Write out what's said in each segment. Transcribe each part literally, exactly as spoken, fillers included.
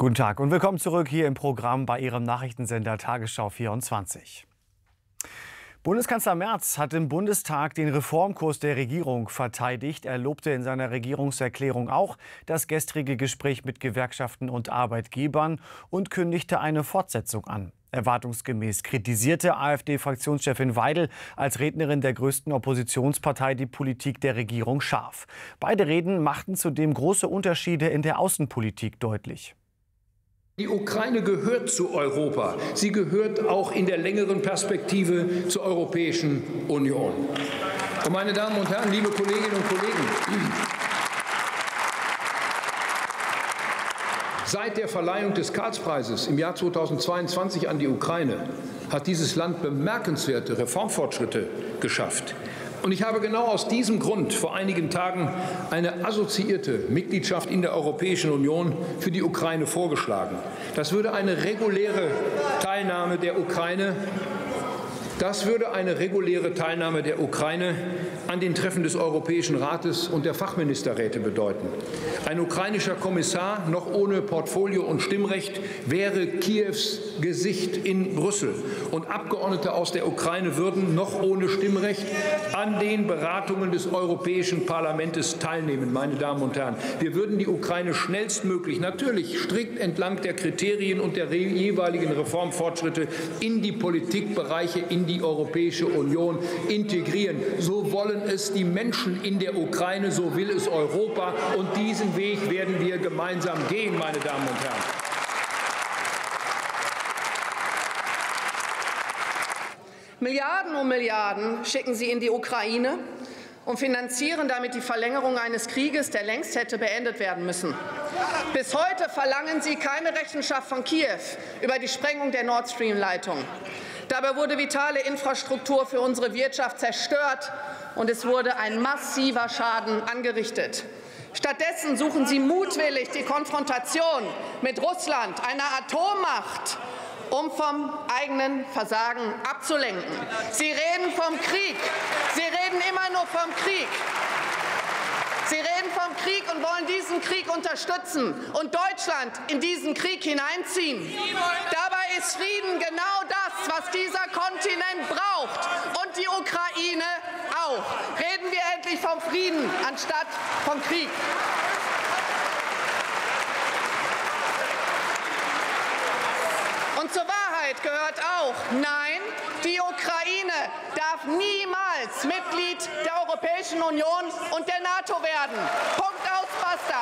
Guten Tag und willkommen zurück hier im Programm bei Ihrem Nachrichtensender Tagesschau vierundzwanzig. Bundeskanzler Merz hat im Bundestag den Reformkurs der Regierung verteidigt. Er lobte in seiner Regierungserklärung auch das gestrige Gespräch mit Gewerkschaften und Arbeitgebern und kündigte eine Fortsetzung an. Erwartungsgemäß kritisierte AfD-Fraktionschefin Weidel als Rednerin der größten Oppositionspartei die Politik der Regierung scharf. Beide Reden machten zudem große Unterschiede in der Außenpolitik deutlich. Die Ukraine gehört zu Europa. Sie gehört auch in der längeren Perspektive zur Europäischen Union. Und meine Damen und Herren, liebe Kolleginnen und Kollegen, seit der Verleihung des Karlspreises im Jahr zweitausendzweiundzwanzig an die Ukraine hat dieses Land bemerkenswerte Reformfortschritte geschafft. Und ich habe genau aus diesem Grund vor einigen Tagen eine assoziierte Mitgliedschaft in der Europäischen Union für die Ukraine vorgeschlagen. Das würde eine reguläre Teilnahme der Ukraine Das würde eine reguläre Teilnahme der Ukraine an den Treffen des Europäischen Rates und der Fachministerräte bedeuten. Ein ukrainischer Kommissar, noch ohne Portfolio und Stimmrecht, wäre Kiews Gesicht in Brüssel. Und Abgeordnete aus der Ukraine würden, noch ohne Stimmrecht, an den Beratungen des Europäischen Parlaments teilnehmen. Meine Damen und Herren, wir würden die Ukraine schnellstmöglich, natürlich strikt entlang der Kriterien und der jeweiligen Reformfortschritte, in die Politikbereiche, in die Europäische Union integrieren. So wollen es die Menschen in der Ukraine, so will es Europa. Und diesen Weg werden wir gemeinsam gehen, meine Damen und Herren. Milliarden um Milliarden schicken Sie in die Ukraine und finanzieren damit die Verlängerung eines Krieges, der längst hätte beendet werden müssen. Bis heute verlangen Sie keine Rechenschaft von Kiew über die Sprengung der Nord Stream-Leitung. Dabei wurde vitale Infrastruktur für unsere Wirtschaft zerstört, und es wurde ein massiver Schaden angerichtet. Stattdessen suchen Sie mutwillig die Konfrontation mit Russland, einer Atommacht, um vom eigenen Versagen abzulenken. Sie reden vom Krieg. Sie reden immer nur vom Krieg. Sie reden vom Krieg und wollen diesen Krieg unterstützen und Deutschland in diesen Krieg hineinziehen. Dabei ist Frieden genau das, was dieser Kontinent braucht, und die Ukraine auch. Reden wir endlich vom Frieden anstatt vom Krieg. Und zur Wahrheit gehört auch, nein, die Ukraine darf niemals Mitglied der Europäischen Union und der NATO werden. Punkt, aus, basta.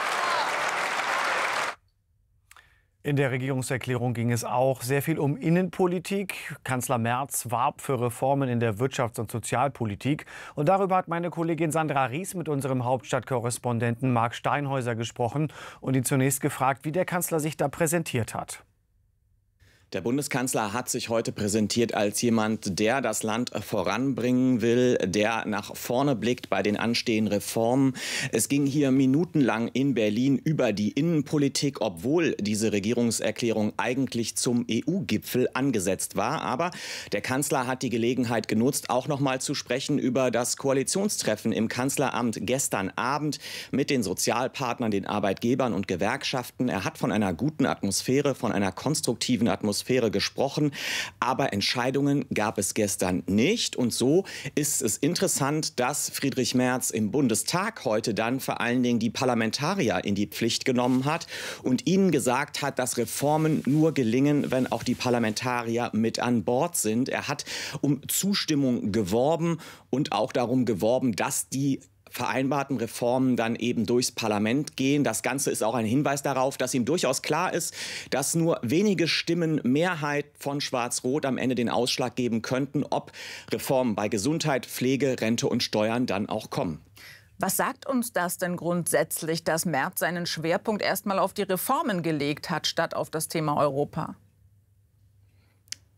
In der Regierungserklärung ging es auch sehr viel um Innenpolitik. Kanzler Merz warb für Reformen in der Wirtschafts- und Sozialpolitik. Und darüber hat meine Kollegin Sandra Ries mit unserem Hauptstadtkorrespondenten Marc Steinhäuser gesprochen und ihn zunächst gefragt, wie der Kanzler sich da präsentiert hat. Der Bundeskanzler hat sich heute präsentiert als jemand, der das Land voranbringen will, der nach vorne blickt bei den anstehenden Reformen. Es ging hier minutenlang in Berlin über die Innenpolitik, obwohl diese Regierungserklärung eigentlich zum E U-Gipfel angesetzt war. Aber der Kanzler hat die Gelegenheit genutzt, auch noch mal zu sprechen über das Koalitionstreffen im Kanzleramt gestern Abend mit den Sozialpartnern, den Arbeitgebern und Gewerkschaften. Er hat von einer guten Atmosphäre, von einer konstruktiven Atmosphäre gesprochen, aber Entscheidungen gab es gestern nicht. Und so ist es interessant, dass Friedrich Merz im Bundestag heute dann vor allen Dingen die Parlamentarier in die Pflicht genommen hat und ihnen gesagt hat, dass Reformen nur gelingen, wenn auch die Parlamentarier mit an Bord sind. Er hat um Zustimmung geworben und auch darum geworben, dass die vereinbarten Reformen dann eben durchs Parlament gehen. Das Ganze ist auch ein Hinweis darauf, dass ihm durchaus klar ist, dass nur wenige Stimmen Mehrheit von Schwarz-Rot am Ende den Ausschlag geben könnten, ob Reformen bei Gesundheit, Pflege, Rente und Steuern dann auch kommen. Was sagt uns das denn grundsätzlich, dass Merz seinen Schwerpunkt erstmal auf die Reformen gelegt hat, statt auf das Thema Europa?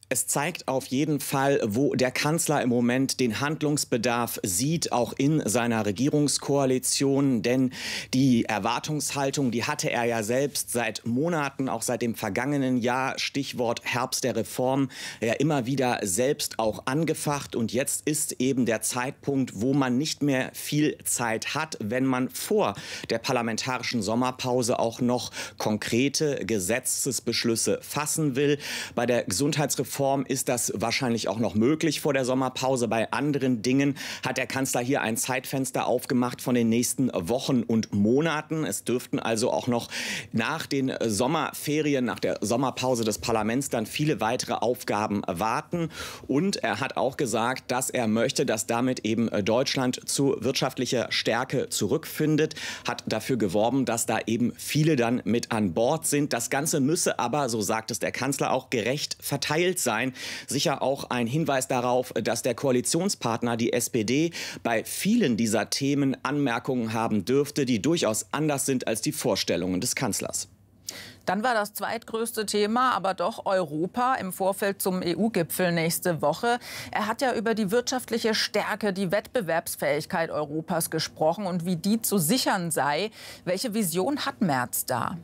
Es zeigt auf jeden Fall, wo der Kanzler im Moment den Handlungsbedarf sieht, auch in seiner Regierungskoalition. Denn die Erwartungshaltung, die hatte er ja selbst seit Monaten, auch seit dem vergangenen Jahr, Stichwort Herbst der Reform, ja immer wieder selbst auch angefacht. Und jetzt ist eben der Zeitpunkt, wo man nicht mehr viel Zeit hat, wenn man vor der parlamentarischen Sommerpause auch noch konkrete Gesetzesbeschlüsse fassen will. Bei der Gesundheitsreform ist das wahrscheinlich auch noch möglich vor der Sommerpause. Bei anderen Dingen hat der Kanzler hier ein Zeitfenster aufgemacht von den nächsten Wochen und Monaten. Es dürften also auch noch nach den Sommerferien, nach der Sommerpause des Parlaments dann viele weitere Aufgaben warten. Und er hat auch gesagt, dass er möchte, dass damit eben Deutschland zu wirtschaftlicher Stärke zurückfindet, hat dafür geworben, dass da eben viele dann mit an Bord sind. Das Ganze müsse aber, so sagt es der Kanzler, auch gerecht verteilt sein. Sicher auch ein Hinweis darauf, dass der Koalitionspartner, die S P D, bei vielen dieser Themen Anmerkungen haben dürfte, die durchaus anders sind als die Vorstellungen des Kanzlers. Dann war das zweitgrößte Thema aber doch Europa im Vorfeld zum E U-Gipfel nächste Woche. Er hat ja über die wirtschaftliche Stärke, die Wettbewerbsfähigkeit Europas gesprochen und wie die zu sichern sei. Welche Vision hat Merz da?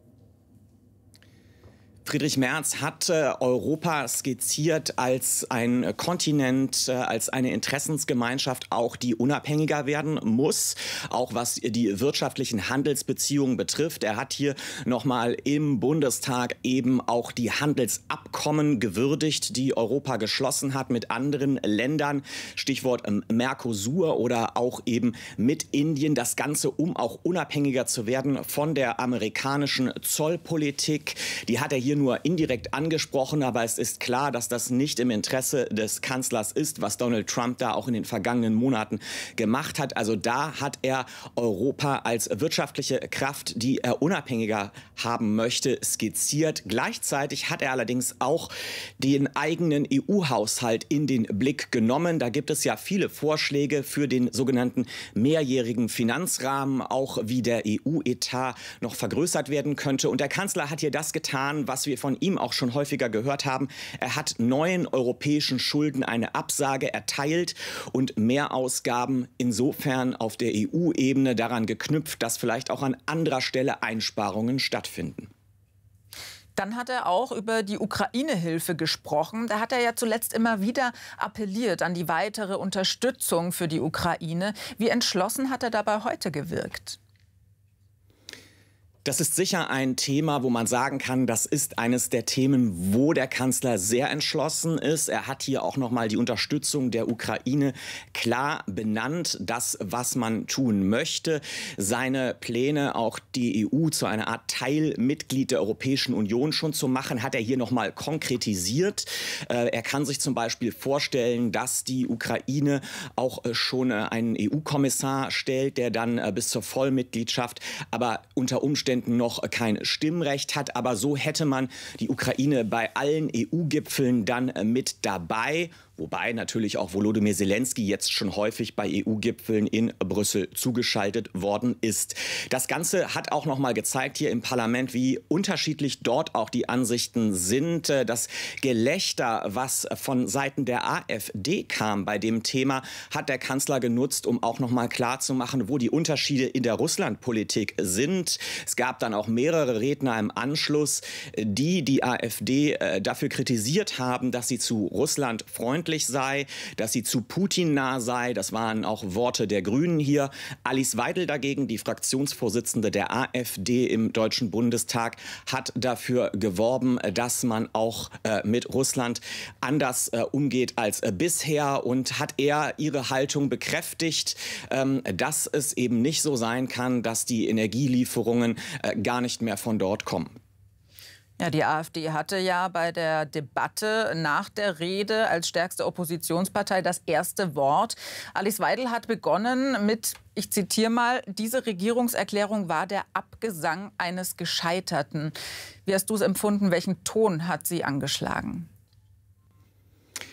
Friedrich Merz hat äh, Europa skizziert als ein Kontinent, äh, als eine Interessensgemeinschaft, auch die unabhängiger werden muss, auch was die wirtschaftlichen Handelsbeziehungen betrifft. Er hat hier nochmal im Bundestag eben auch die Handelsabkommen gewürdigt, die Europa geschlossen hat mit anderen Ländern. Stichwort ähm, Mercosur oder auch eben mit Indien. Das Ganze, um auch unabhängiger zu werden von der amerikanischen Zollpolitik. Die hat er hier nur indirekt angesprochen, aber es ist klar, dass das nicht im Interesse des Kanzlers ist, was Donald Trump da auch in den vergangenen Monaten gemacht hat. Also da hat er Europa als wirtschaftliche Kraft, die er unabhängiger haben möchte, skizziert. Gleichzeitig hat er allerdings auch den eigenen E U-Haushalt in den Blick genommen. Da gibt es ja viele Vorschläge für den sogenannten mehrjährigen Finanzrahmen, auch wie der E U-Etat noch vergrößert werden könnte. Und der Kanzler hat hier das getan, was wir von ihm auch schon häufiger gehört haben. Er hat neuen europäischen Schulden eine Absage erteilt und Mehrausgaben insofern auf der E U-Ebene daran geknüpft, dass vielleicht auch an anderer Stelle Einsparungen stattfinden. Dann hat er auch über die Ukraine-Hilfe gesprochen. Da hat er ja zuletzt immer wieder appelliert an die weitere Unterstützung für die Ukraine. Wie entschlossen hat er dabei heute gewirkt? Das ist sicher ein Thema, wo man sagen kann, das ist eines der Themen, wo der Kanzler sehr entschlossen ist. Er hat hier auch noch mal die Unterstützung der Ukraine klar benannt, das, was man tun möchte. Seine Pläne, auch die E U zu einer Art Teilmitglied der Europäischen Union schon zu machen, hat er hier noch mal konkretisiert. Er kann sich zum Beispiel vorstellen, dass die Ukraine auch schon einen E U-Kommissar stellt, der dann bis zur Vollmitgliedschaft, aber unter Umständen noch kein Stimmrecht hat. Aber so hätte man die Ukraine bei allen E U-Gipfeln dann mit dabei. Wobei natürlich auch Volodymyr Zelensky jetzt schon häufig bei E U-Gipfeln in Brüssel zugeschaltet worden ist. Das Ganze hat auch noch mal gezeigt hier im Parlament, wie unterschiedlich dort auch die Ansichten sind. Das Gelächter, was von Seiten der AfD kam bei dem Thema, hat der Kanzler genutzt, um auch noch mal klarzumachen, wo die Unterschiede in der Russlandpolitik sind. Es gab dann auch mehrere Redner im Anschluss, die die AfD dafür kritisiert haben, dass sie zu Russland freundlich sei, dass sie zu Putin nah sei. Das waren auch Worte der Grünen hier. Alice Weidel dagegen, die Fraktionsvorsitzende der AfD im Deutschen Bundestag, hat dafür geworben, dass man auch äh, mit Russland anders äh, umgeht als äh, bisher und hat eher ihre Haltung bekräftigt, ähm, dass es eben nicht so sein kann, dass die Energielieferungen äh, gar nicht mehr von dort kommen. Ja, die AfD hatte ja bei der Debatte nach der Rede als stärkste Oppositionspartei das erste Wort. Alice Weidel hat begonnen mit, ich zitiere mal, diese Regierungserklärung war der Abgesang eines Gescheiterten. Wie hast du es empfunden? Welchen Ton hat sie angeschlagen?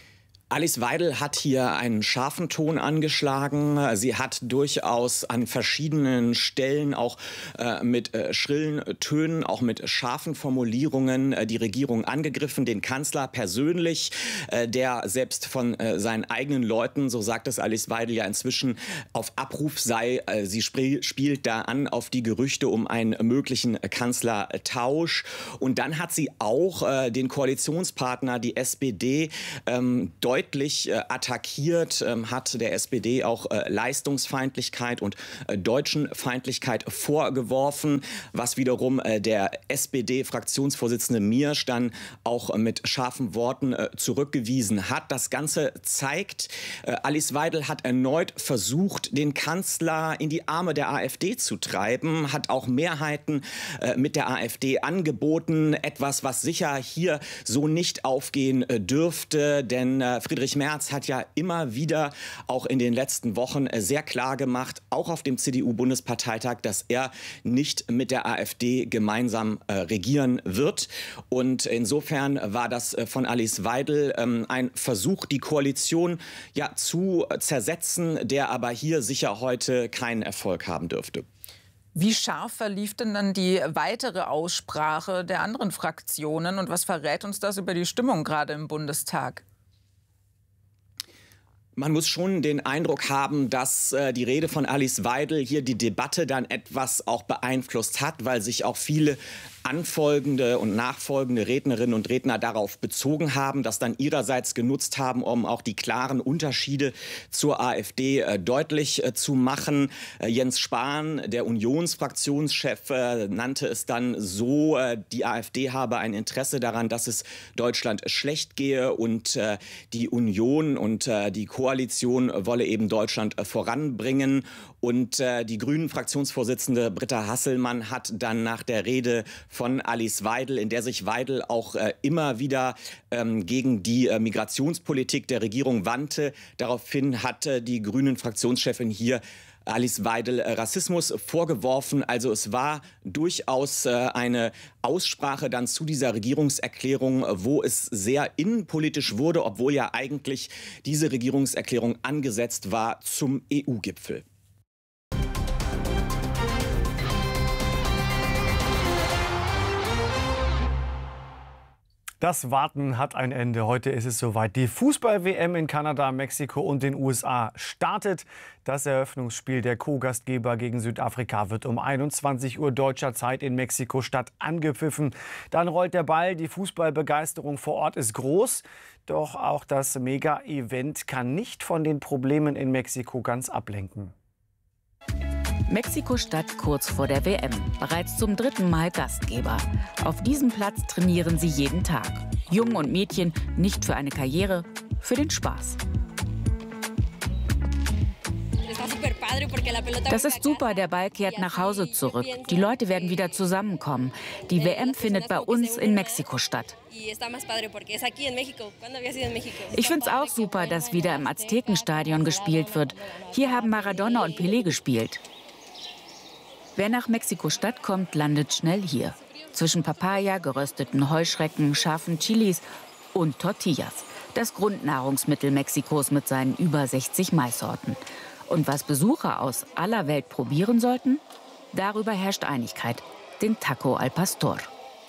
Alice Weidel hat hier einen scharfen Ton angeschlagen. Sie hat durchaus an verschiedenen Stellen auch äh, mit äh, schrillen Tönen, auch mit scharfen Formulierungen äh, die Regierung angegriffen, den Kanzler persönlich, äh, der selbst von äh, seinen eigenen Leuten, so sagt es Alice Weidel ja inzwischen, auf Abruf sei. Äh, sie sp spielt da an auf die Gerüchte um einen möglichen Kanzlertausch. Und dann hat sie auch äh, den Koalitionspartner, die S P D, ähm, deutlich deutlich äh, attackiert, ähm, hat der S P D auch äh, Leistungsfeindlichkeit und äh, Deutschenfeindlichkeit vorgeworfen, was wiederum äh, der S P D-Fraktionsvorsitzende Miersch dann auch äh, mit scharfen Worten äh, zurückgewiesen hat. Das Ganze zeigt, äh, Alice Weidel hat erneut versucht, den Kanzler in die Arme der AfD zu treiben, hat auch Mehrheiten äh, mit der AfD angeboten, etwas, was sicher hier so nicht aufgehen äh, dürfte, denn äh, Friedrich Merz hat ja immer wieder auch in den letzten Wochen sehr klar gemacht, auch auf dem C D U-Bundesparteitag, dass er nicht mit der AfD gemeinsam äh, regieren wird. Und insofern war das äh, von Alice Weidel ähm, ein Versuch, die Koalition ja zu zersetzen, der aber hier sicher heute keinen Erfolg haben dürfte. Wie scharf verlief denn dann die weitere Aussprache der anderen Fraktionen und was verrät uns das über die Stimmung gerade im Bundestag? Man muss schon den Eindruck haben, dass äh, die Rede von Alice Weidel hier die Debatte dann etwas auch beeinflusst hat, weil sich auch viele anfolgende und nachfolgende Rednerinnen und Redner darauf bezogen haben, das dann ihrerseits genutzt haben, um auch die klaren Unterschiede zur AfD äh, deutlich äh, zu machen. Äh, Jens Spahn, der Unionsfraktionschef, äh, nannte es dann so, äh, die AfD habe ein Interesse daran, dass es Deutschland schlecht gehe und äh, die Union und äh, die Koalition wolle eben Deutschland äh, voranbringen. Und äh, die Grünen-Fraktionsvorsitzende Britta Hasselmann hat dann nach der Rede von Alice Weidel, in der sich Weidel auch äh, immer wieder ähm, gegen die äh, Migrationspolitik der Regierung wandte. Daraufhin hatte die Grünen-Fraktionschefin hier Alice Weidel äh, Rassismus vorgeworfen. Also es war durchaus äh, eine Aussprache dann zu dieser Regierungserklärung, äh, wo es sehr innenpolitisch wurde, obwohl ja eigentlich diese Regierungserklärung angesetzt war zum E U-Gipfel. Das Warten hat ein Ende. Heute ist es soweit. Die Fußball-W M in Kanada, Mexiko und den U S A startet. Das Eröffnungsspiel der Co-Gastgeber gegen Südafrika wird um einundzwanzig Uhr deutscher Zeit in Mexiko-Stadt angepfiffen. Dann rollt der Ball. Die Fußballbegeisterung vor Ort ist groß. Doch auch das Mega-Event kann nicht von den Problemen in Mexiko ganz ablenken. Mexiko-Stadt kurz vor der W M, bereits zum dritten Mal Gastgeber. Auf diesem Platz trainieren sie jeden Tag. Jungen und Mädchen nicht für eine Karriere, für den Spaß. Das ist super, der Ball kehrt nach Hause zurück. Die Leute werden wieder zusammenkommen. Die W M findet bei uns in Mexiko statt. Ich finde es auch super, dass wieder im Aztekenstadion gespielt wird. Hier haben Maradona und Pelé gespielt. Wer nach Mexiko-Stadt kommt, landet schnell hier. Zwischen Papaya, gerösteten Heuschrecken, scharfen Chilis und Tortillas. Das Grundnahrungsmittel Mexikos mit seinen über sechzig Maissorten. Und was Besucher aus aller Welt probieren sollten? Darüber herrscht Einigkeit. Den Taco al Pastor.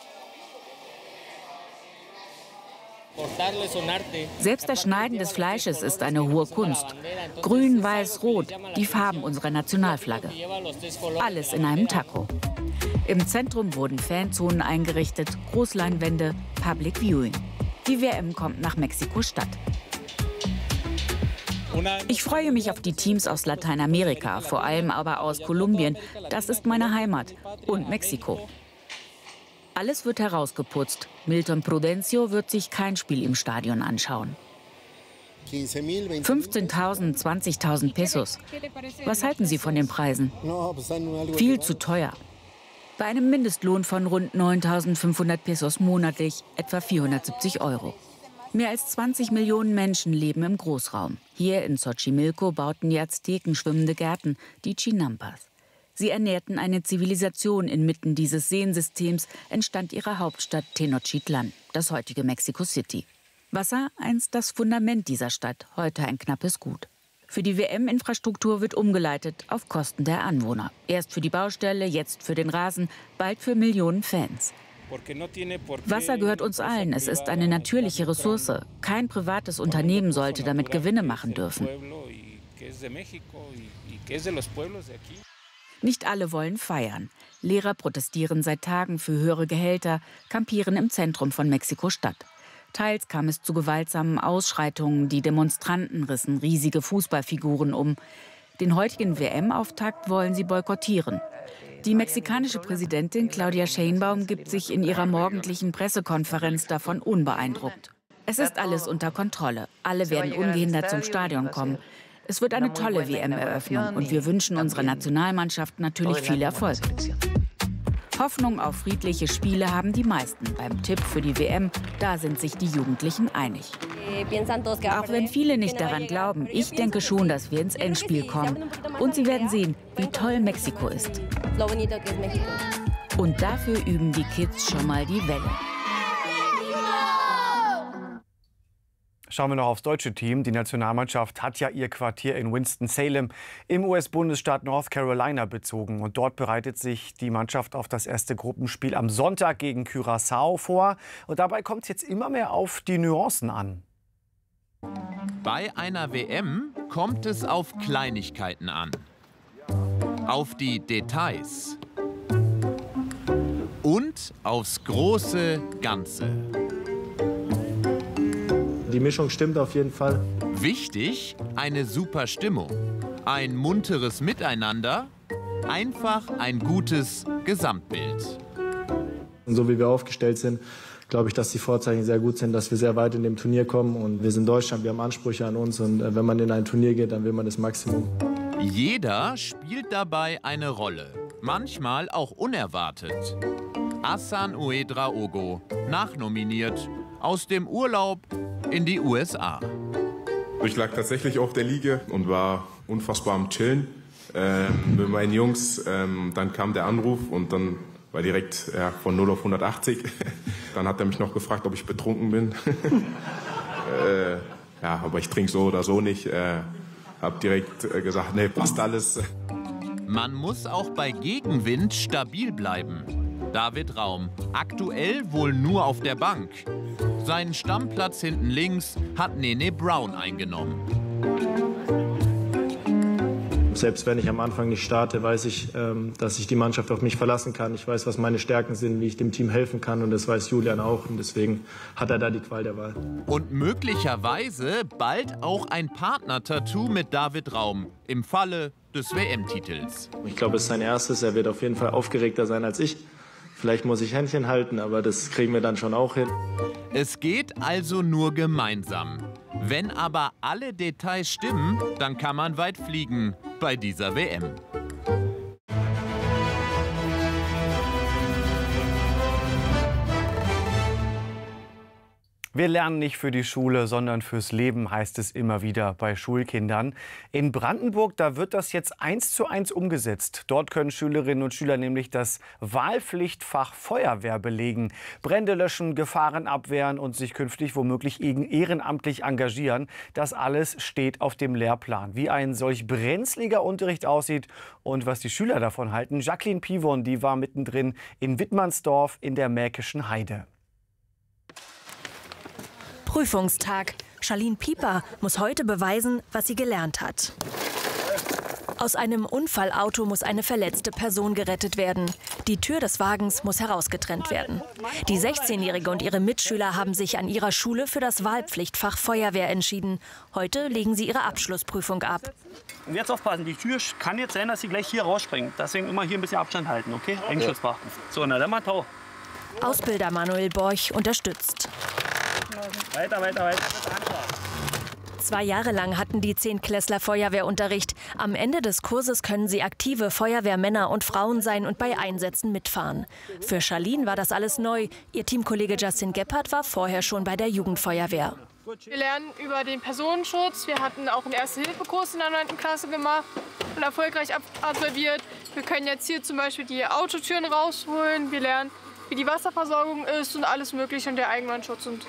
Selbst das Schneiden des Fleisches ist eine hohe Kunst. Grün, Weiß, Rot, die Farben unserer Nationalflagge. Alles in einem Taco. Im Zentrum wurden Fanzonen eingerichtet, Großleinwände, Public Viewing. Die W M kommt nach Mexiko-Stadt. Ich freue mich auf die Teams aus Lateinamerika, vor allem aber aus Kolumbien. Das ist meine Heimat. Und Mexiko. Alles wird herausgeputzt. Milton Prudencio wird sich kein Spiel im Stadion anschauen. fünfzehntausend, zwanzigtausend Pesos. Was halten Sie von den Preisen? Viel zu teuer. Bei einem Mindestlohn von rund neuntausendfünfhundert Pesos monatlich, etwa vierhundertsiebzig Euro. Mehr als zwanzig Millionen Menschen leben im Großraum. Hier in Xochimilco bauten die Azteken schwimmende Gärten, die Chinampas. Sie ernährten eine Zivilisation. Inmitten dieses Seensystems entstand ihre Hauptstadt Tenochtitlan, das heutige Mexico City. Wasser, einst das Fundament dieser Stadt, heute ein knappes Gut. Für die W M-Infrastruktur wird umgeleitet auf Kosten der Anwohner. Erst für die Baustelle, jetzt für den Rasen, bald für Millionen Fans. Wasser gehört uns allen. Es ist eine natürliche Ressource. Kein privates Unternehmen sollte damit Gewinne machen dürfen. Nicht alle wollen feiern. Lehrer protestieren seit Tagen für höhere Gehälter, kampieren im Zentrum von Mexiko-Stadt. Teils kam es zu gewaltsamen Ausschreitungen. Die Demonstranten rissen riesige Fußballfiguren um. Den heutigen W M-Auftakt wollen sie boykottieren. Die mexikanische Präsidentin Claudia Sheinbaum gibt sich in ihrer morgendlichen Pressekonferenz davon unbeeindruckt. Es ist alles unter Kontrolle. Alle werden ungehindert zum Stadion kommen. Es wird eine tolle W M-Eröffnung und wir wünschen unserer Nationalmannschaft natürlich viel Erfolg. Hoffnung auf friedliche Spiele haben die meisten. Beim Tipp für die W M, da sind sich die Jugendlichen einig. Auch wenn viele nicht daran glauben, ich denke schon, dass wir ins Endspiel kommen. Und sie werden sehen, wie toll Mexiko ist. Und dafür üben die Kids schon mal die Welle. Schauen wir noch aufs deutsche Team. Die Nationalmannschaft hat ja ihr Quartier in Winston-Salem im U S-Bundesstaat North Carolina bezogen. Und dort bereitet sich die Mannschaft auf das erste Gruppenspiel am Sonntag gegen Curaçao vor. Und dabei kommt es jetzt immer mehr auf die Nuancen an. Bei einer W M kommt es auf Kleinigkeiten an. Auf die Details. Und aufs große Ganze. Die Mischung stimmt auf jeden Fall. Wichtig, eine super Stimmung. Ein munteres Miteinander. Einfach ein gutes Gesamtbild. Und so wie wir aufgestellt sind, glaube ich, dass die Vorzeichen sehr gut sind, dass wir sehr weit in dem Turnier kommen. Und wir sind Deutschland, wir haben Ansprüche an uns. Und wenn man in ein Turnier geht, dann will man das Maximum. Jeder spielt dabei eine Rolle. Manchmal auch unerwartet. Hassan Ouedraogo, nachnominiert, aus dem Urlaub in die U S A. Ich lag tatsächlich auf der Liege und war unfassbar am Chillen ähm, mit meinen Jungs. Ähm, dann kam der Anruf und dann war direkt ja, von null auf hundertachtzig. Dann hat er mich noch gefragt, ob ich betrunken bin. äh, ja, aber ich trinke so oder so nicht. Äh, hab direkt äh, gesagt, nee, passt alles. Man muss auch bei Gegenwind stabil bleiben. David Raum, aktuell wohl nur auf der Bank. Seinen Stammplatz hinten links hat Nene Brown eingenommen. Selbst wenn ich am Anfang nicht starte, weiß ich, ähm, dass ich die Mannschaft auf mich verlassen kann. Ich weiß, was meine Stärken sind, wie ich dem Team helfen kann. Und das weiß Julian auch. Und deswegen hat er da die Qual der Wahl. Und möglicherweise bald auch ein Partner-Tattoo mit David Raum im Falle des W M-Titels. Ich glaube, es ist sein erstes. Er wird auf jeden Fall aufgeregter sein als ich. Vielleicht muss ich Händchen halten, aber das kriegen wir dann schon auch hin. Es geht also nur gemeinsam. Wenn aber alle Details stimmen, dann kann man weit fliegen bei dieser W M. Wir lernen nicht für die Schule, sondern fürs Leben, heißt es immer wieder bei Schulkindern. In Brandenburg, da wird das jetzt eins zu eins umgesetzt. Dort können Schülerinnen und Schüler nämlich das Wahlpflichtfach Feuerwehr belegen, Brände löschen, Gefahren abwehren und sich künftig womöglich ehrenamtlich engagieren. Das alles steht auf dem Lehrplan. Wie ein solch brenzliger Unterricht aussieht und was die Schüler davon halten, Jacqueline Pivon, die war mittendrin in Wittmannsdorf in der Märkischen Heide. Prüfungstag. Charlene Pieper muss heute beweisen, was sie gelernt hat. Aus einem Unfallauto muss eine verletzte Person gerettet werden. Die Tür des Wagens muss herausgetrennt werden. Die sechzehnjährige und ihre Mitschüler haben sich an ihrer Schule für das Wahlpflichtfach Feuerwehr entschieden. Heute legen sie ihre Abschlussprüfung ab. Und jetzt aufpassen, die Tür kann jetzt sein, dass sie gleich hier rausspringt. Deswegen immer hier ein bisschen Abstand halten, okay? Eigenschutz beachten. So, na dann mal tau. Ausbilder Manuel Borch unterstützt. Weiter, weiter, weiter. Zwei Jahre lang hatten die Zehntklässler Feuerwehrunterricht. Am Ende des Kurses können sie aktive Feuerwehrmänner und Frauen sein und bei Einsätzen mitfahren. Für Charlene war das alles neu. Ihr Teamkollege Justin Gebhardt war vorher schon bei der Jugendfeuerwehr. Wir lernen über den Personenschutz. Wir hatten auch einen Erste-Hilfe-Kurs in der neunten Klasse gemacht und erfolgreich absolviert. Wir können jetzt hier zum Beispiel die Autotüren rausholen. Wir lernen, wie die Wasserversorgung ist und alles Mögliche und der Eigenbrandschutz. Und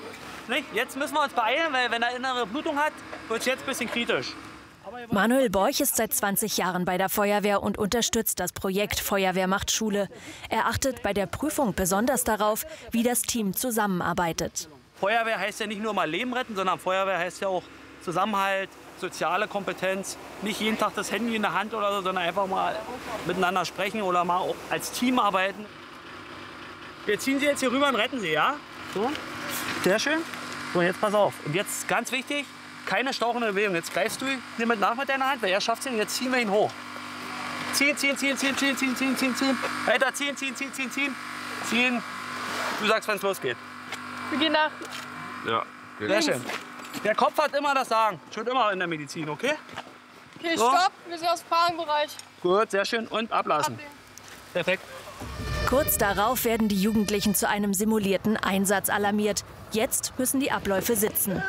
Nicht? Jetzt müssen wir uns beeilen, weil wenn er innere Blutung hat, wird es jetzt ein bisschen kritisch. Manuel Borch ist seit zwanzig Jahren bei der Feuerwehr und unterstützt das Projekt Feuerwehr macht Schule. Er achtet bei der Prüfung besonders darauf, wie das Team zusammenarbeitet. Feuerwehr heißt ja nicht nur mal Leben retten, sondern Feuerwehr heißt ja auch Zusammenhalt, soziale Kompetenz. Nicht jeden Tag das Handy in der Hand oder so, sondern einfach mal miteinander sprechen oder mal auch als Team arbeiten. Wir ziehen Sie jetzt hier rüber und retten Sie, ja? So, sehr schön. So, jetzt pass auf. Und jetzt ganz wichtig, keine stauchende Bewegung. Jetzt greifst du ihn mit nach mit deiner Hand, weil er schafft es. Jetzt ziehen wir ihn hoch. Ziehen, ziehen, ziehen, ziehen, ziehen, ziehen, ziehen, ziehen, ziehen. Weiter ziehen, ziehen, ziehen, ziehen, ziehen. Ziehen. Du sagst, wenn es losgeht. Wir gehen nach. Ja. Sehr schön. Der Kopf hat immer das Sagen. Schon immer in der Medizin, okay? Okay, so. Stopp. Wir sind aus dem Fragenbereich. Gut, sehr schön. Und ablassen. Ablegen. Perfekt. Kurz darauf werden die Jugendlichen zu einem simulierten Einsatz alarmiert. Jetzt müssen die Abläufe sitzen.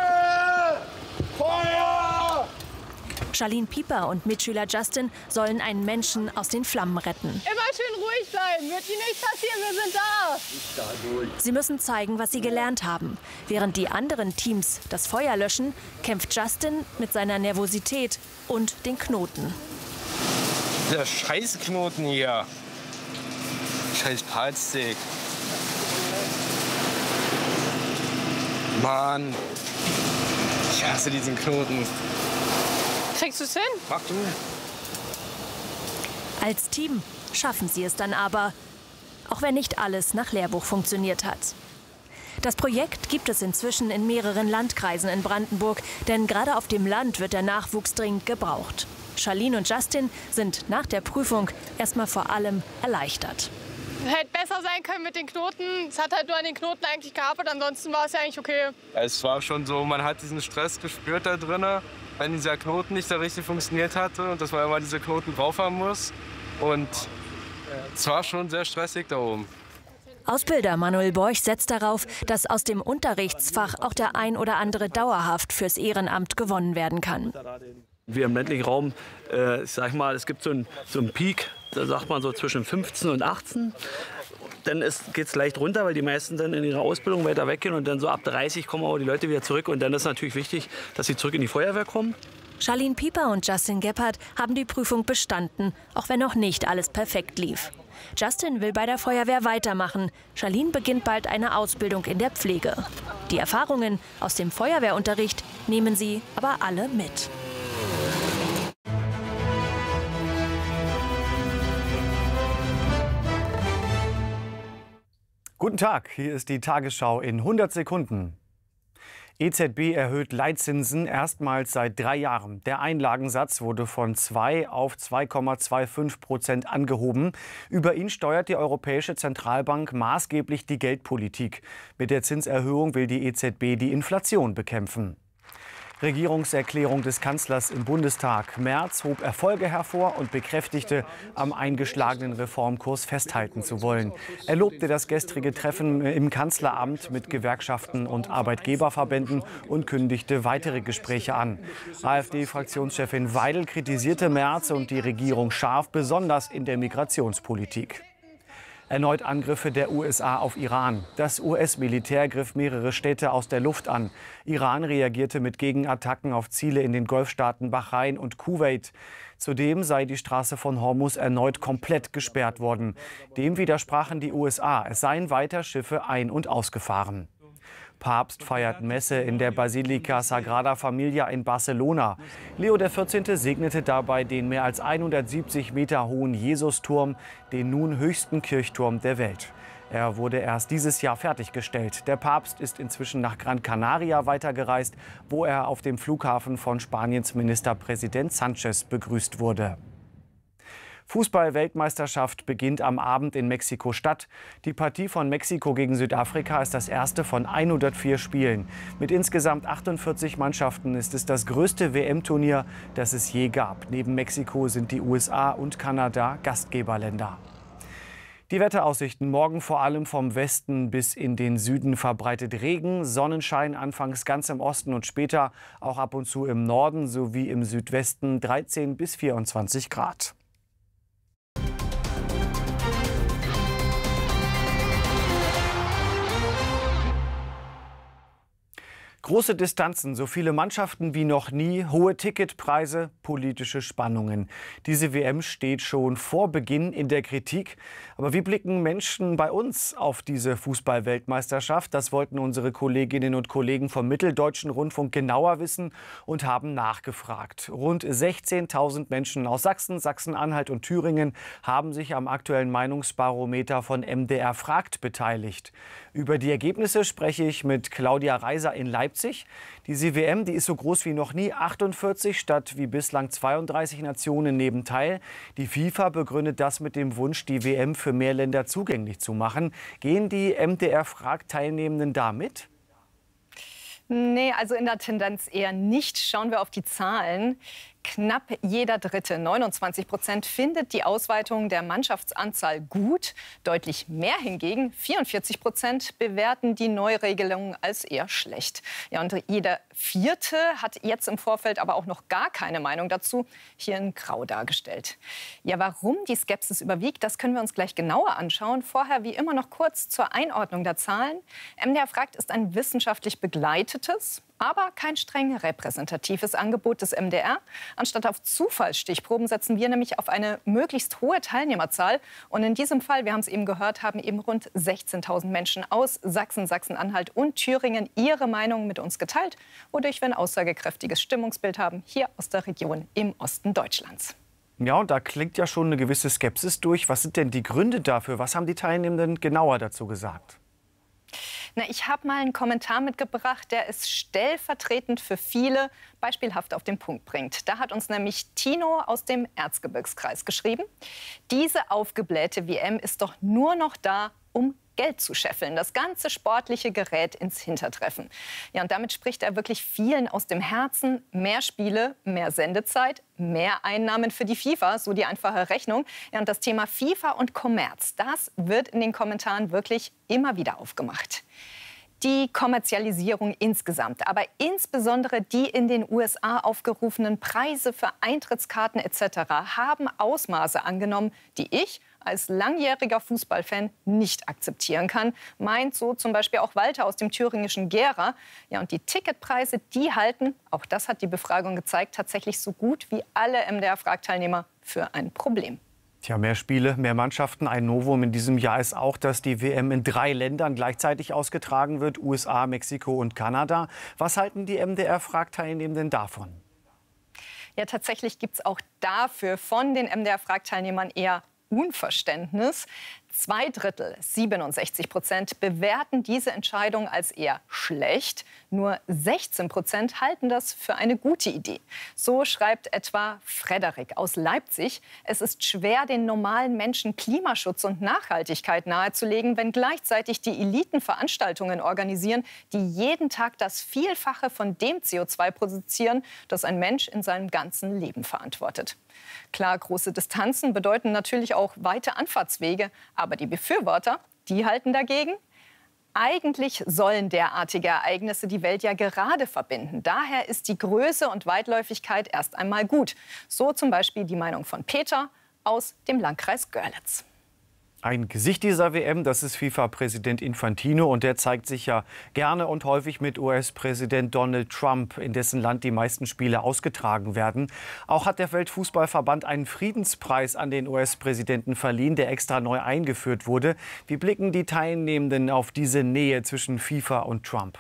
Feuer! Charlene Pieper und Mitschüler Justin sollen einen Menschen aus den Flammen retten. Immer schön ruhig bleiben, wird Ihnen nichts passieren, wir sind da. Sie müssen zeigen, was sie gelernt haben. Während die anderen Teams das Feuer löschen, kämpft Justin mit seiner Nervosität und den Knoten. Der Scheißknoten hier. Scheiß Palstick. Mann. Ich hasse diesen Knoten. Kriegst du es hin? Mach du. Als Team schaffen sie es dann aber, auch wenn nicht alles nach Lehrbuch funktioniert hat. Das Projekt gibt es inzwischen in mehreren Landkreisen in Brandenburg, denn gerade auf dem Land wird der Nachwuchs dringend gebraucht. Charlene und Justin sind nach der Prüfung erstmal vor allem erleichtert. Hätte besser sein können mit den Knoten. Es hat halt nur an den Knoten eigentlich gehapert, ansonsten war es ja eigentlich okay. Es war schon so, man hat diesen Stress gespürt da drinnen, wenn dieser Knoten nicht so richtig funktioniert hatte und dass man immer diese Knoten drauf haben muss. Und es war schon sehr stressig da oben. Ausbilder Manuel Borch setzt darauf, dass aus dem Unterrichtsfach auch der ein oder andere dauerhaft fürs Ehrenamt gewonnen werden kann. Wir im ländlichen Raum, äh, ich sag mal, es gibt so einen so einen Peak, da sagt man so zwischen fünfzehn und achtzehn. Dann geht es leicht runter, weil die meisten dann in ihrer Ausbildung weiter weggehen. Und dann so ab dreißig kommen aber die Leute wieder zurück. Und dann ist natürlich wichtig, dass sie zurück in die Feuerwehr kommen. Charlene Pieper und Justin Gebhardt haben die Prüfung bestanden, auch wenn noch nicht alles perfekt lief. Justin will bei der Feuerwehr weitermachen. Charlene beginnt bald eine Ausbildung in der Pflege. Die Erfahrungen aus dem Feuerwehrunterricht nehmen sie aber alle mit. Guten Tag, hier ist die Tagesschau in hundert Sekunden. E Z B erhöht Leitzinsen erstmals seit drei Jahren. Der Einlagensatz wurde von zwei auf zwei Komma fünfundzwanzig Prozent angehoben. Über ihn steuert die Europäische Zentralbank maßgeblich die Geldpolitik. Mit der Zinserhöhung will die E Z B die Inflation bekämpfen. Regierungserklärung des Kanzlers im Bundestag. Merz hob Erfolge hervor und bekräftigte, am eingeschlagenen Reformkurs festhalten zu wollen. Er lobte das gestrige Treffen im Kanzleramt mit Gewerkschaften und Arbeitgeberverbänden und kündigte weitere Gespräche an. AfD-Fraktionschefin Weidel kritisierte Merz und die Regierung scharf, besonders in der Migrationspolitik. Erneut Angriffe der U S A auf Iran. Das U S-Militär griff mehrere Städte aus der Luft an. Iran reagierte mit Gegenattacken auf Ziele in den Golfstaaten Bahrain und Kuwait. Zudem sei die Straße von Hormuz erneut komplett gesperrt worden. Dem widersprachen die U S A. Es seien weiter Schiffe ein- und ausgefahren. Papst feiert Messe in der Basilika Sagrada Familia in Barcelona. Leo der vierzehnte segnete dabei den mehr als hundertsiebzig Meter hohen Jesusturm, den nun höchsten Kirchturm der Welt. Er wurde erst dieses Jahr fertiggestellt. Der Papst ist inzwischen nach Gran Canaria weitergereist, wo er auf dem Flughafen von Spaniens Ministerpräsident Sánchez begrüßt wurde. Fußball-Weltmeisterschaft beginnt am Abend in Mexiko-Stadt. Die Partie von Mexiko gegen Südafrika ist das erste von hundertvier Spielen. Mit insgesamt achtundvierzig Mannschaften ist es das größte W M-Turnier, das es je gab. Neben Mexiko sind die U S A und Kanada Gastgeberländer. Die Wetteraussichten: morgen vor allem vom Westen bis in den Süden verbreitet Regen, Sonnenschein anfangs ganz im Osten und später auch ab und zu im Norden sowie im Südwesten dreizehn bis vierundzwanzig Grad. Große Distanzen, so viele Mannschaften wie noch nie, hohe Ticketpreise, politische Spannungen. Diese W M steht schon vor Beginn in der Kritik. Aber wie blicken Menschen bei uns auf diese Fußball-Weltmeisterschaft? Das wollten unsere Kolleginnen und Kollegen vom Mitteldeutschen Rundfunk genauer wissen und haben nachgefragt. Rund sechzehntausend Menschen aus Sachsen, Sachsen-Anhalt und Thüringen haben sich am aktuellen Meinungsbarometer von M D R fragt beteiligt. Über die Ergebnisse spreche ich mit Claudia Reiser in Leipzig. Diese W M, die ist so groß wie noch nie, achtundvierzig statt wie bislang zweiunddreißig Nationen nehmen teil. Die FIFA begründet das mit dem Wunsch, die W M für mehr Länder zugänglich zu machen. Gehen die M D R-Frag-Teilnehmenden da mit? Nee, also in der Tendenz eher nicht. Schauen wir auf die Zahlen. Knapp jeder Dritte, neunundzwanzig Prozent, findet die Ausweitung der Mannschaftsanzahl gut. Deutlich mehr hingegen, vierundvierzig Prozent, bewerten die Neuregelung als eher schlecht. Ja, und jeder Vierte hat jetzt im Vorfeld aber auch noch gar keine Meinung dazu, hier in Grau dargestellt. Ja, warum die Skepsis überwiegt, das können wir uns gleich genauer anschauen. Vorher wie immer noch kurz zur Einordnung der Zahlen. M D R fragt ist ein wissenschaftlich begleitetes, aber kein streng repräsentatives Angebot des M D R. Anstatt auf Zufallsstichproben setzen wir nämlich auf eine möglichst hohe Teilnehmerzahl. Und in diesem Fall, wir haben es eben gehört, haben eben rund sechzehntausend Menschen aus Sachsen, Sachsen-Anhalt und Thüringen ihre Meinung mit uns geteilt, wodurch wir ein aussagekräftiges Stimmungsbild haben, hier aus der Region im Osten Deutschlands. Ja, und da klingt ja schon eine gewisse Skepsis durch. Was sind denn die Gründe dafür? Was haben die Teilnehmenden genauer dazu gesagt? Na, ich habe mal einen Kommentar mitgebracht, der es stellvertretend für viele beispielhaft auf den Punkt bringt. Da hat uns nämlich Tino aus dem Erzgebirgskreis geschrieben: Diese aufgeblähte W M ist doch nur noch da, um Geld zu scheffeln, das ganze sportliche Gerät ins Hintertreffen. Ja, und damit spricht er wirklich vielen aus dem Herzen. Mehr Spiele, mehr Sendezeit, mehr Einnahmen für die FIFA, so die einfache Rechnung. Ja, und das Thema FIFA und Kommerz, das wird in den Kommentaren wirklich immer wieder aufgemacht. Die Kommerzialisierung insgesamt, aber insbesondere die in den U S A aufgerufenen Preise für Eintrittskarten et cetera haben Ausmaße angenommen, die ich als langjähriger Fußballfan nicht akzeptieren kann, meint so zum Beispiel auch Walter aus dem thüringischen Gera. Ja, und die Ticketpreise, die halten, auch das hat die Befragung gezeigt, tatsächlich so gut wie alle M D R-Fragteilnehmer für ein Problem. Tja, mehr Spiele, mehr Mannschaften. Ein Novum in diesem Jahr ist auch, dass die W M in drei Ländern gleichzeitig ausgetragen wird: U S A, Mexiko und Kanada. Was halten die M D R-Fragteilnehmenden davon? Ja, tatsächlich gibt es auch dafür von den M D R-Fragteilnehmern eher Unverständnis. Zwei Drittel, siebenundsechzig Prozent, bewerten diese Entscheidung als eher schlecht. Nur sechzehn Prozent halten das für eine gute Idee. So schreibt etwa Frederik aus Leipzig: Es ist schwer, den normalen Menschen Klimaschutz und Nachhaltigkeit nahezulegen, wenn gleichzeitig die Eliten Veranstaltungen organisieren, die jeden Tag das Vielfache von dem C O zwei produzieren, das ein Mensch in seinem ganzen Leben verantwortet. Klar, große Distanzen bedeuten natürlich auch weite Anfahrtswege. Aber die Befürworter, die halten dagegen: Eigentlich sollen derartige Ereignisse die Welt ja gerade verbinden. Daher ist die Größe und Weitläufigkeit erst einmal gut. So zum Beispiel die Meinung von Peter aus dem Landkreis Görlitz. Ein Gesicht dieser W M, das ist FIFA-Präsident Infantino. Und der zeigt sich ja gerne und häufig mit U S-Präsident Donald Trump, in dessen Land die meisten Spiele ausgetragen werden. Auch hat der Weltfußballverband einen Friedenspreis an den U S-Präsidenten verliehen, der extra neu eingeführt wurde. Wie blicken die Teilnehmenden auf diese Nähe zwischen FIFA und Trump?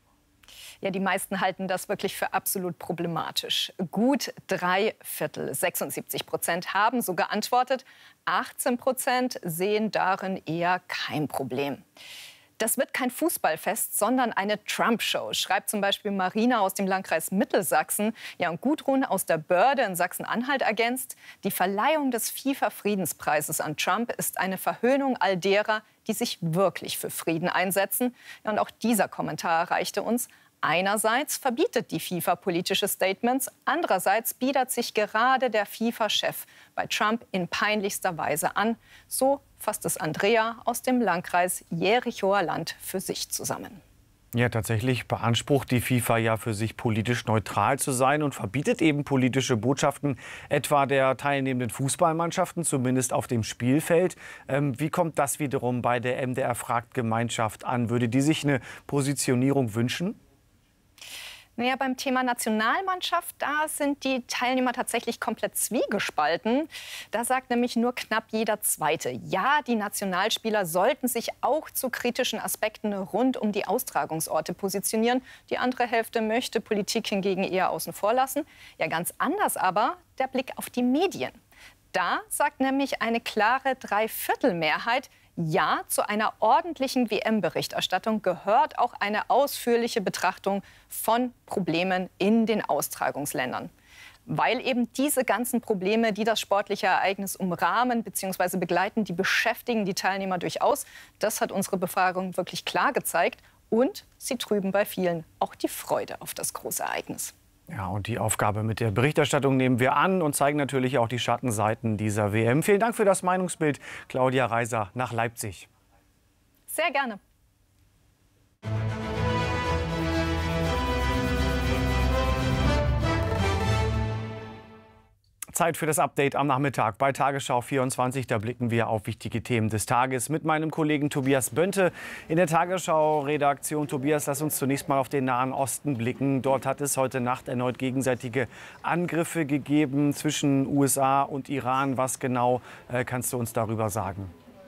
Ja, die meisten halten das wirklich für absolut problematisch. Gut drei Viertel, sechsundsiebzig Prozent, haben so geantwortet. achtzehn Prozent sehen darin eher kein Problem. Das wird kein Fußballfest, sondern eine Trump-Show, schreibt zum Beispiel Marina aus dem Landkreis Mittelsachsen. Ja, und Gudrun aus der Börde in Sachsen-Anhalt ergänzt: Die Verleihung des FIFA-Friedenspreises an Trump ist eine Verhöhnung all derer, die sich wirklich für Frieden einsetzen. Ja, und auch dieser Kommentar erreichte uns. Einerseits verbietet die FIFA politische Statements, andererseits bietet sich gerade der FIFA-Chef bei Trump in peinlichster Weise an. So fasst es Andrea aus dem Landkreis Jerichoer Land für sich zusammen. Ja, tatsächlich beansprucht die FIFA ja für sich politisch neutral zu sein und verbietet eben politische Botschaften, etwa der teilnehmenden Fußballmannschaften, zumindest auf dem Spielfeld. Ähm, wie kommt das wiederum bei der M D R-Fragt-Gemeinschaft an? Würde die sich eine Positionierung wünschen? Naja, beim Thema Nationalmannschaft, da sind die Teilnehmer tatsächlich komplett zwiegespalten. Da sagt nämlich nur knapp jeder Zweite, ja, die Nationalspieler sollten sich auch zu kritischen Aspekten rund um die Austragungsorte positionieren. Die andere Hälfte möchte Politik hingegen eher außen vor lassen. Ja, ganz anders aber der Blick auf die Medien. Da sagt nämlich eine klare Dreiviertelmehrheit, ja, zu einer ordentlichen W M-Berichterstattung gehört auch eine ausführliche Betrachtung von Problemen in den Austragungsländern. Weil eben diese ganzen Probleme, die das sportliche Ereignis umrahmen bzw. begleiten, die beschäftigen die Teilnehmer durchaus. Das hat unsere Befragung wirklich klar gezeigt. Und sie trüben bei vielen auch die Freude auf das große Ereignis. Ja, und die Aufgabe mit der Berichterstattung nehmen wir an und zeigen natürlich auch die Schattenseiten dieser W M. Vielen Dank für das Meinungsbild, Claudia Reiser nach Leipzig. Sehr gerne. Zeit für das Update am Nachmittag bei Tagesschau vierundzwanzig. Da blicken wir auf wichtige Themen des Tages mit meinem Kollegen Tobias Bönte in der Tagesschau-Redaktion. Tobias, lass uns zunächst mal auf den Nahen Osten blicken. Dort hat es heute Nacht erneut gegenseitige Angriffe gegeben zwischen U S A und Iran. Was genau äh, kannst du uns darüber sagen?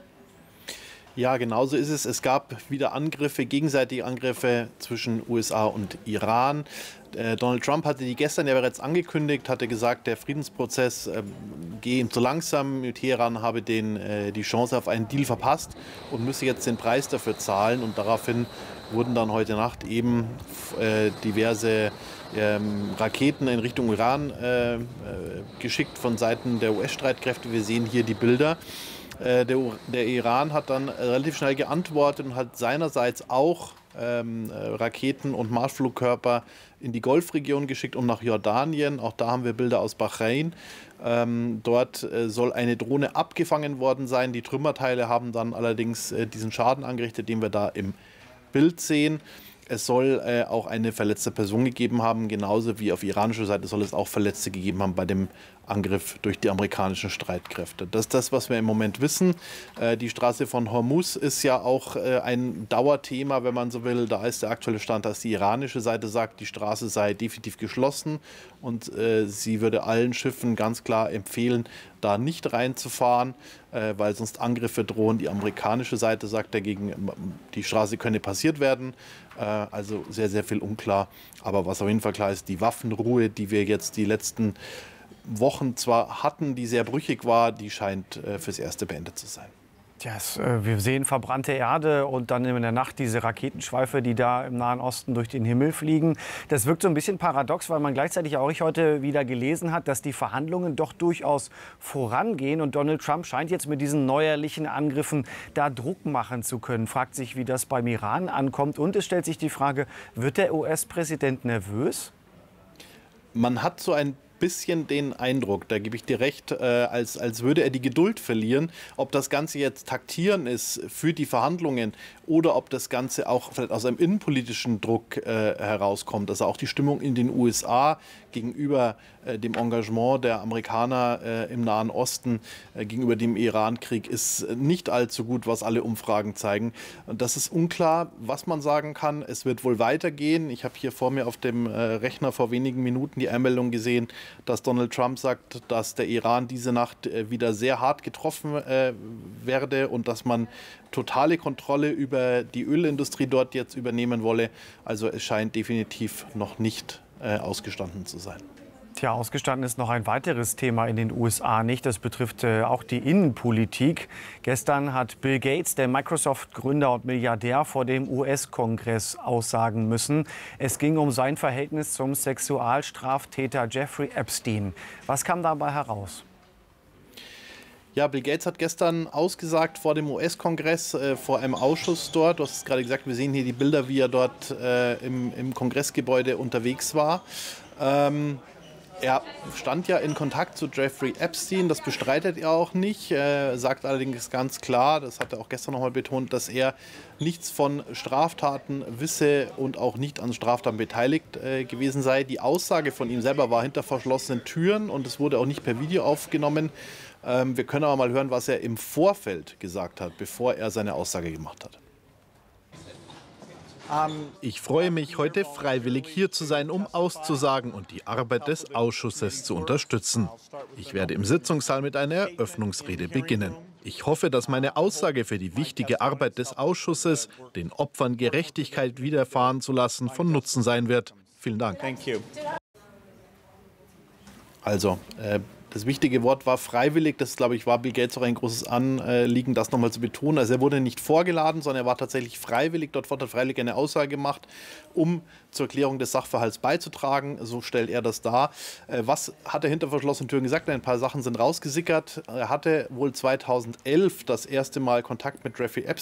Ja, genau so ist es. Es gab wieder Angriffe, gegenseitige Angriffe zwischen U S A und Iran. Äh, Donald Trump hatte die gestern ja bereits angekündigt, hatte gesagt, der Friedensprozess äh, gehe ihm zu langsam. Teheran habe den, äh, die Chance auf einen Deal verpasst und müsse jetzt den Preis dafür zahlen. Und daraufhin wurden dann heute Nacht eben äh, diverse ähm, Raketen in Richtung Iran äh, äh, geschickt von Seiten der U S-Streitkräfte. Wir sehen hier die Bilder. Der, der Iran hat dann relativ schnell geantwortet und hat seinerseits auch ähm, Raketen und Marschflugkörper in die Golfregion geschickt und nach Jordanien. Auch da haben wir Bilder aus Bahrain. Ähm, dort äh, soll eine Drohne abgefangen worden sein. Die Trümmerteile haben dann allerdings äh, diesen Schaden angerichtet, den wir da im Bild sehen. Es soll äh, auch eine verletzte Person gegeben haben, genauso wie auf iranischer Seite soll es auch Verletzte gegeben haben bei dem Angriff durch die amerikanischen Streitkräfte. Das ist das, was wir im Moment wissen. Äh, die Straße von Hormuz ist ja auch äh, ein Dauerthema, wenn man so will. Da ist der aktuelle Stand, dass die iranische Seite sagt, die Straße sei definitiv geschlossen und äh, sie würde allen Schiffen ganz klar empfehlen, da nicht reinzufahren, äh, weil sonst Angriffe drohen. Die amerikanische Seite sagt dagegen, die Straße könne passiert werden. Äh, also sehr, sehr viel unklar. Aber was auf jeden Fall klar ist, die Waffenruhe, die wir jetzt die letzten Wochen zwar hatten, die sehr brüchig war, die scheint äh, fürs Erste beendet zu sein. Ja, es, äh, wir sehen verbrannte Erde und dann in der Nacht diese Raketenschweife, die da im Nahen Osten durch den Himmel fliegen. Das wirkt so ein bisschen paradox, weil man gleichzeitig auch heute wieder gelesen hat, dass die Verhandlungen doch durchaus vorangehen. Und Donald Trump scheint jetzt mit diesen neuerlichen Angriffen da Druck machen zu können. Fragt sich, wie das beim Iran ankommt. Und es stellt sich die Frage, wird der U S-Präsident nervös? Man hat so ein bisschen den Eindruck, da gebe ich dir recht, äh, als, als würde er die Geduld verlieren. Ob das Ganze jetzt Taktieren ist für die Verhandlungen oder ob das Ganze auch vielleicht aus einem innenpolitischen Druck äh, herauskommt. Also auch die Stimmung in den U S A gegenüber äh, dem Engagement der Amerikaner äh, im Nahen Osten, äh, gegenüber dem Iran-Krieg ist nicht allzu gut, was alle Umfragen zeigen. Und das ist unklar, was man sagen kann. Es wird wohl weitergehen. Ich habe hier vor mir auf dem äh, Rechner vor wenigen Minuten die Einmeldung gesehen, dass Donald Trump sagt, dass der Iran diese Nacht äh, wieder sehr hart getroffen äh, werde und dass man totale Kontrolle über die Ölindustrie dort jetzt übernehmen wolle. Also es scheint definitiv noch nicht äh, ausgestanden zu sein. Tja, ausgestanden ist noch ein weiteres Thema in den U S A nicht. Das betrifft äh, auch die Innenpolitik. Gestern hat Bill Gates, der Microsoft-Gründer und Milliardär, vor dem U S-Kongress aussagen müssen. Es ging um sein Verhältnis zum Sexualstraftäter Jeffrey Epstein. Was kam dabei heraus? Ja, Bill Gates hat gestern ausgesagt vor dem U S-Kongress, äh, vor einem Ausschuss dort. Du hast es gerade gesagt, wir sehen hier die Bilder, wie er dort äh, im, im Kongressgebäude unterwegs war. Ähm, Er stand ja in Kontakt zu Jeffrey Epstein, das bestreitet er auch nicht, er sagt allerdings ganz klar, das hat er auch gestern noch mal betont, dass er nichts von Straftaten wisse und auch nicht an Straftaten beteiligt äh, gewesen sei. Die Aussage von ihm selber war hinter verschlossenen Türen und es wurde auch nicht per Video aufgenommen. Ähm, wir können aber mal hören, was er im Vorfeld gesagt hat, bevor er seine Aussage gemacht hat. Ich freue mich, heute freiwillig hier zu sein, um auszusagen und die Arbeit des Ausschusses zu unterstützen. Ich werde im Sitzungssaal mit einer Eröffnungsrede beginnen. Ich hoffe, dass meine Aussage für die wichtige Arbeit des Ausschusses, den Opfern Gerechtigkeit widerfahren zu lassen, von Nutzen sein wird. Vielen Dank. Also, äh, das wichtige Wort war freiwillig. Das, glaube ich, war Bill Gates auch ein großes Anliegen, das nochmal zu betonen. Also er wurde nicht vorgeladen, sondern er war tatsächlich freiwillig. Dort hat er freiwillig eine Aussage gemacht, um zur Erklärung des Sachverhalts beizutragen. So stellt er das dar. Äh, was hat er hinter verschlossenen Türen gesagt? Ein paar Sachen sind rausgesickert. Er hatte wohl zweitausendelf das erste Mal Kontakt mit Jeffrey Epstein